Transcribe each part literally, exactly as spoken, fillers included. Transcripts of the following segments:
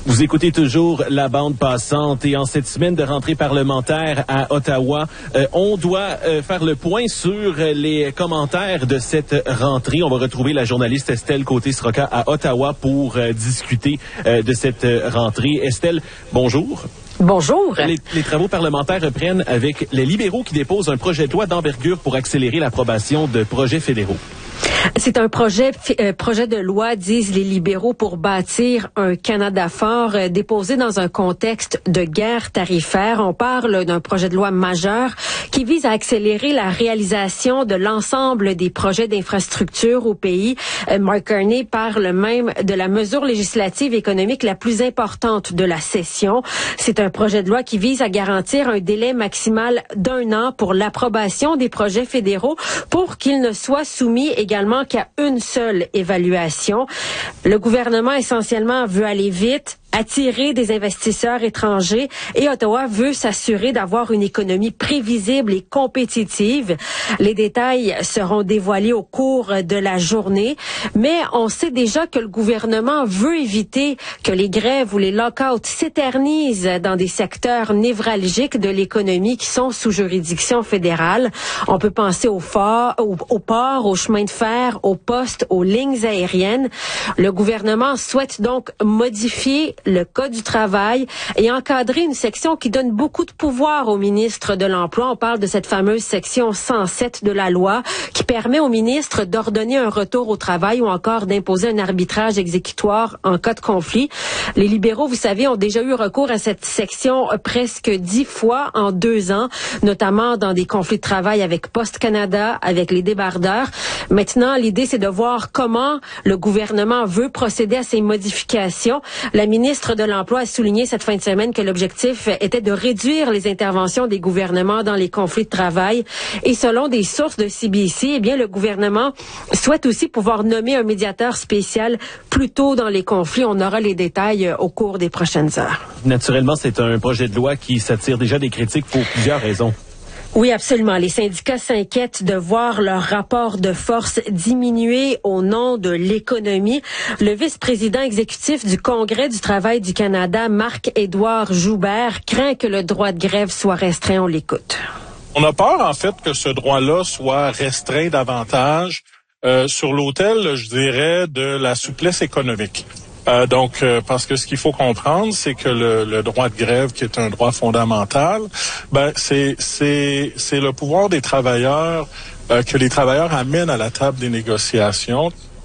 Vous écoutez toujours la bande passante et en cette semaine de rentrée parlementaire à Ottawa, euh, on doit euh, faire le point sur les commentaires de cette rentrée. On va retrouver la journaliste Estelle Côté-Sroka à Ottawa pour euh, discuter euh, de cette rentrée. Estelle, bonjour. Bonjour. Les, les travaux parlementaires reprennent avec les libéraux qui déposent un projet de loi d'envergure pour accélérer l'approbation de projets fédéraux. C'est un projet euh, projet de loi, disent les libéraux, pour bâtir un Canada fort, euh, déposé dans un contexte de guerre tarifaire. On parle d'un projet de loi majeur qui vise à accélérer la réalisation de l'ensemble des projets d'infrastructure au pays. Euh, Mark Carney parle même de la mesure législative économique la plus importante de la session. C'est un projet de loi qui vise à garantir un délai maximal d'un an pour l'approbation des projets fédéraux pour qu'ils ne soient soumis également qu'à une seule évaluation. Le gouvernement essentiellement veut aller vite, attirer des investisseurs étrangers et Ottawa veut s'assurer d'avoir une économie prévisible et compétitive. Les détails seront dévoilés au cours de la journée, mais on sait déjà que le gouvernement veut éviter que les grèves ou les lockouts s'éternisent dans des secteurs névralgiques de l'économie qui sont sous juridiction fédérale. On peut penser aux forts, aux, aux ports, aux chemins de fer, aux postes, aux lignes aériennes. Le gouvernement souhaite donc modifier le Code du travail et encadrer une section qui donne beaucoup de pouvoir au ministre de l'Emploi. On parle de cette fameuse section cent sept de la loi qui permet au ministre d'ordonner un retour au travail ou encore d'imposer un arbitrage exécutoire en cas de conflit. Les libéraux, vous savez, ont déjà eu recours à cette section presque dix fois en deux ans, notamment dans des conflits de travail avec Post Canada, avec les débardeurs. Maintenant, l'idée, c'est de voir comment le gouvernement veut procéder à ces modifications. La ministre de l'Emploi a souligné cette fin de semaine que l'objectif était de réduire les interventions des gouvernements dans les conflits de travail. Et selon des sources de C B C, eh bien, le gouvernement souhaite aussi pouvoir nommer un médiateur spécial plus tôt dans les conflits. On aura les détails au cours des prochaines heures. Naturellement, c'est un projet de loi qui s'attire déjà des critiques pour plusieurs raisons. Oui, absolument. Les syndicats s'inquiètent de voir leur rapport de force diminuer au nom de l'économie. Le vice-président exécutif du Congrès du travail du Canada, Marc-Édouard Joubert, craint que le droit de grève soit restreint. On l'écoute. On a peur, en fait, que ce droit-là soit restreint davantage euh, sur l'autel, je dirais, de la souplesse économique. Euh, donc, euh, parce que ce qu'il faut comprendre, c'est que le, le droit de grève, qui est un droit fondamental, ben c'est c'est c'est le pouvoir des travailleurs euh, que les travailleurs amènent à la table des négociations.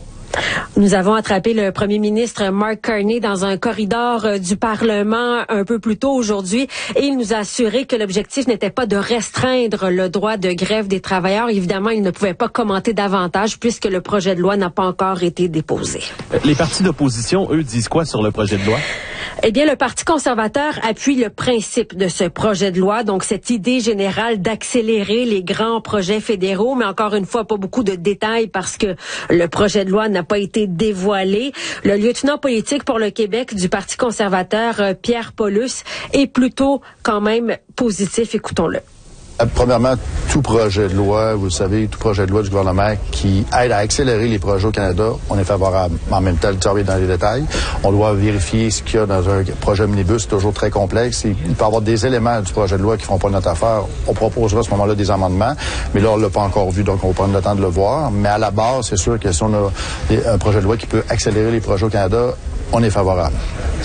Nous avons attrapé le premier ministre Mark Carney dans un corridor euh, du Parlement un peu plus tôt aujourd'hui et il nous a assuré que l'objectif n'était pas de restreindre le droit de grève des travailleurs. Évidemment, il ne pouvait pas commenter davantage puisque le projet de loi n'a pas encore été déposé. Les partis d'opposition, eux, disent quoi sur le projet de loi? Eh bien, le Parti conservateur appuie le principe de ce projet de loi, donc cette idée générale d'accélérer les grands projets fédéraux, mais encore une fois, pas beaucoup de détails parce que le projet de loi n'a pas été dévoilé. Le lieutenant politique pour le Québec du Parti conservateur, Pierre Paulus, est plutôt quand même positif. Écoutons-le. Premièrement, tout projet de loi, vous le savez, tout projet de loi du gouvernement qui aide à accélérer les projets au Canada, on est favorable. En même temps, le travail dans les détails. On doit vérifier ce qu'il y a dans un projet omnibus, c'est toujours très complexe. Il peut y avoir des éléments du projet de loi qui ne font pas notre affaire. On proposera à ce moment-là des amendements, mais là, on ne l'a pas encore vu, donc on va prendre le temps de le voir. Mais à la base, c'est sûr que si on a un projet de loi qui peut accélérer les projets au Canada, on est favorable.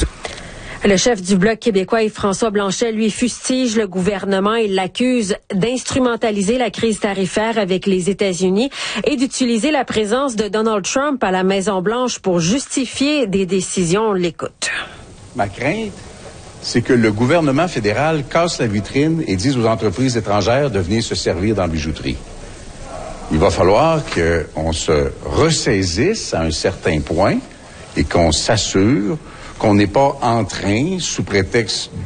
Le chef du Bloc québécois, Yves-François Blanchet, lui fustige le gouvernement. Il l'accuse d'instrumentaliser la crise tarifaire avec les États-Unis et d'utiliser la présence de Donald Trump à la Maison-Blanche pour justifier des décisions. On l'écoute. Ma crainte, c'est que le gouvernement fédéral casse la vitrine et dise aux entreprises étrangères de venir se servir dans la bijouterie. Il va falloir qu'on se ressaisisse à un certain point et qu'on s'assure qu'on n'est pas en train, sous prétexte